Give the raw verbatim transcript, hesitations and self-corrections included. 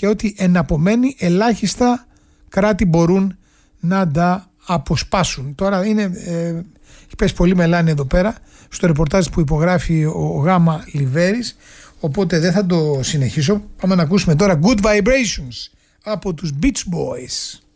και ότι εναπομένει ελάχιστα κράτη μπορούν να τα αποσπάσουν. Τώρα είναι, ε, έχει πέσει πολύ μελάνη εδώ πέρα στο ρεπορτάζ που υπογράφει ο Γάμα Λιβέρης, οπότε δεν θα το συνεχίσω. Πάμε να ακούσουμε τώρα Good Vibrations από τους Beach Boys.